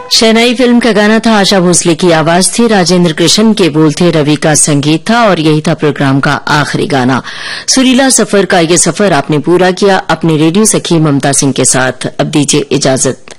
शहनाई film का गाना था, आशा भोसले की आवाज थी, राजेंद्र कृष्ण के बोल थे, रवि का संगीत था और यही था प्रोग्राम का आखिरी गाना। सुरीला सफर का ये सफर आपने पूरा किया अपने रेडियो सखी ममता सिंह के साथ। अब दीजिए इजाजत।